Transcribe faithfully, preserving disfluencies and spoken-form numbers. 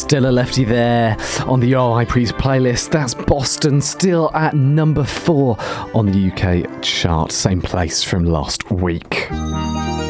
Still a lefty there on the Your High Priest playlist. That's Boston, still at number four on the U K chart. Same place from last week.